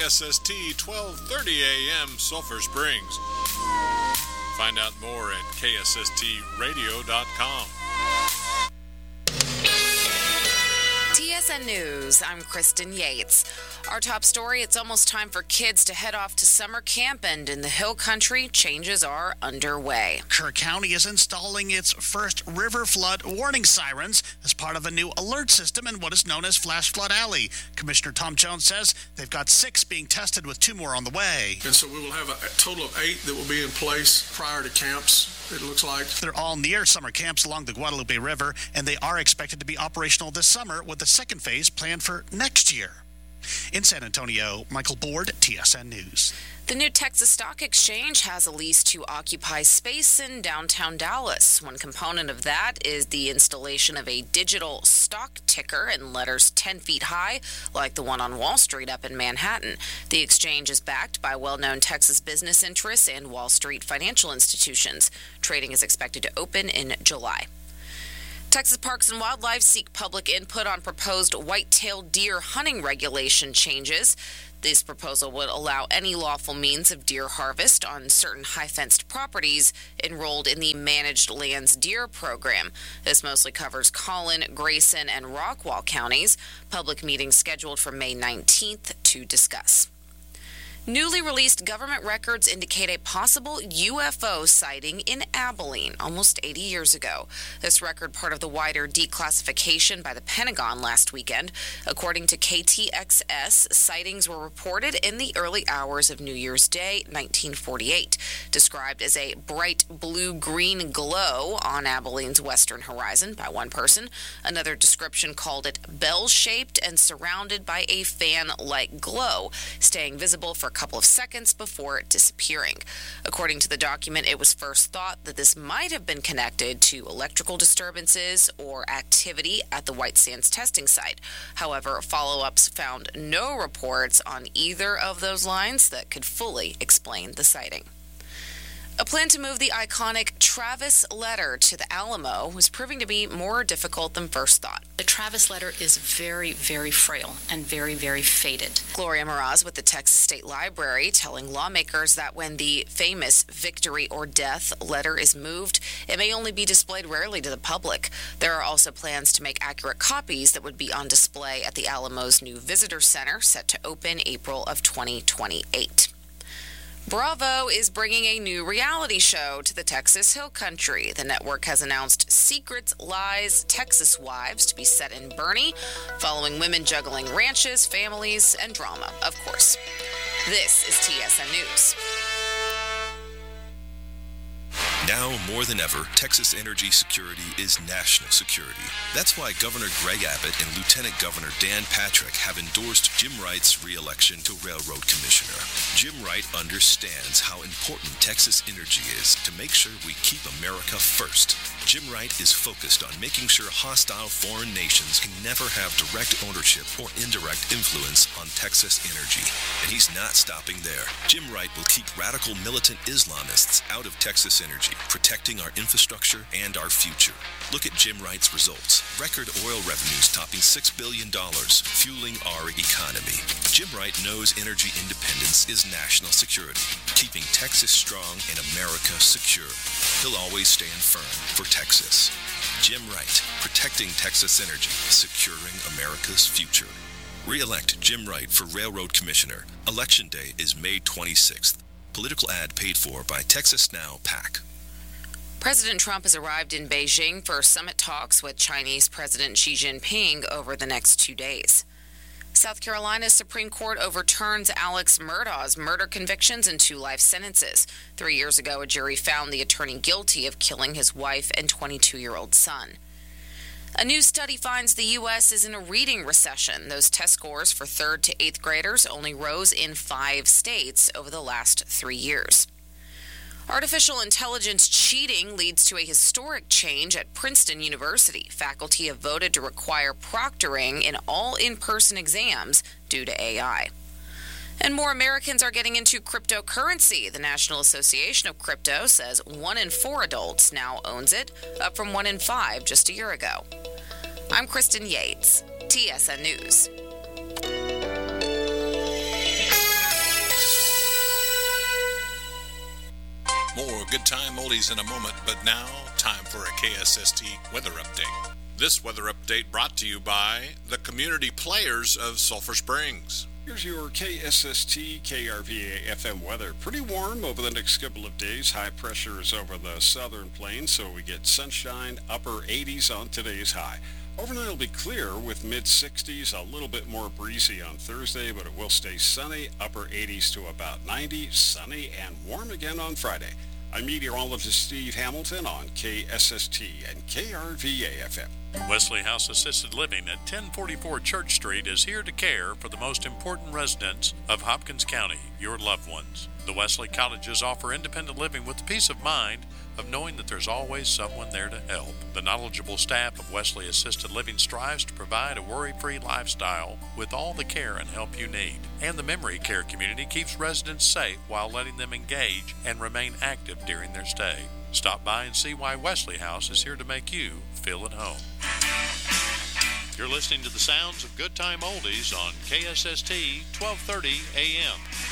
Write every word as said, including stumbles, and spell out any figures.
S S T twelve thirty A M Sulphur Springs. Find out more at K S S T radio dot com. T S N News, I'm Kristen Yates. Our top story, it's almost time for kids to head off to summer camp, and in the Hill Country, changes are underway. Kerr County is installing its first river flood warning sirens as part of a new alert system in what is known as Flash Flood Alley. Commissioner Tom Jones says they've got six being tested with two more on the way. And so we will have a total of eight that will be in place prior to camps. It looks like they're all near summer camps along the Guadalupe River, and they are expected to be operational this summer with the second phase planned for next year. In San Antonio, Michael Board, T S N News. The new Texas Stock Exchange has a lease to occupy space in downtown Dallas. One component of that is the installation of a digital stock ticker in letters ten feet high, like the one on Wall Street up in Manhattan. The exchange is backed by well-known Texas business interests and Wall Street financial institutions. Trading is expected to open in July. Texas Parks and Wildlife seek public input on proposed white-tailed deer hunting regulation changes. This proposal would allow any lawful means of deer harvest on certain high-fenced properties enrolled in the Managed Lands Deer Program. This mostly covers Collin, Grayson, and Rockwall counties. Public meetings scheduled for May nineteenth to discuss. Newly released government records indicate a possible U F O sighting in Abilene almost eighty years ago. This record part of the wider declassification by the Pentagon last weekend. According to K T X S, sightings were reported in the early hours of New Year's Day, nineteen forty-eight, described as a bright blue-green glow on Abilene's western horizon by one person. Another description called it bell-shaped and surrounded by a fan-like glow, staying visible for a couple of seconds before disappearing. According to the document, it was first thought that this might have been connected to electrical disturbances or activity at the White Sands testing site. However, follow-ups found no reports on either of those lines that could fully explain the sighting. A plan to move the iconic Travis letter to the Alamo was proving to be more difficult than first thought. The Travis letter is very, very frail and very, very faded. Gloria Meraz with the Texas State Library telling lawmakers that when the famous victory or death letter is moved, it may only be displayed rarely to the public. There are also plans to make accurate copies that would be on display at the Alamo's new visitor center, set to open April of twenty twenty-eight. Bravo is bringing a new reality show to the Texas Hill Country. The network has announced Secrets, Lies, Texas Wives to be set in Boerne, following women juggling ranches, families, and drama, of course. This is T S N News. Now more than ever, Texas energy security is national security. That's why Governor Greg Abbott and Lieutenant Governor Dan Patrick have endorsed Jim Wright's re-election to Railroad Commissioner. Jim Wright understands how important Texas energy is to make sure we keep America first. Jim Wright is focused on making sure hostile foreign nations can never have direct ownership or indirect influence on Texas energy. And he's not stopping there. Jim Wright will keep radical militant Islamists out of Texas energy, protecting our infrastructure and our future. Look at Jim Wright's results. Record oil revenues topping six billion dollars, fueling our economy. Jim Wright knows energy independence is national security, keeping Texas strong and America secure. He'll always stand firm for Texas. Jim Wright, protecting Texas energy, securing America's future. Re-elect Jim Wright for Railroad Commissioner. Election day is May twenty-sixth. Political ad paid for by Texas Now PAC. President Trump has arrived in Beijing for summit talks with Chinese President Xi Jinping over the next two days. South Carolina's Supreme Court overturns Alex Murdaugh's murder convictions and two life sentences. Three years ago, a jury found the attorney guilty of killing his wife and twenty-two-year-old son. A new study finds the U S is in a reading recession. Those test scores for third to eighth graders only rose in five states over the last three years. Artificial intelligence cheating leads to a historic change at Princeton University. Faculty have voted to require proctoring in all in-person exams due to A I. And more Americans are getting into cryptocurrency. The National Association of Crypto says one in four adults now owns it, up from one in five just a year ago. I'm Kristen Yates, T S N News. oldies in a moment, but now, time for a K S S T weather update. This weather update brought to you by the community players of Sulphur Springs. Here's your K S S T K R V A F M weather. Pretty warm over the next couple of days. High pressure is over the southern plains, so we get sunshine, upper eighties on today's high. Overnight will be clear with mid sixties, a little bit more breezy on Thursday, but it will stay sunny, upper eighties to about ninety, sunny and warm again on Friday. I'm meteorologist Steve Hamilton on K S S T and K R V A F M. Wesley House Assisted Living at ten forty-four Church Street is here to care for the most important residents of Hopkins County, your loved ones. The Wesley Cottages offer independent living with the peace of mind of knowing that there's always someone there to help. The knowledgeable staff of Wesley Assisted Living strives to provide a worry-free lifestyle with all the care and help you need. And the memory care community keeps residents safe while letting them engage and remain active during their stay. Stop by and see why Wesley House is here to make you feel at home. You're listening to the sounds of Good Time Oldies on K S S T twelve thirty A M.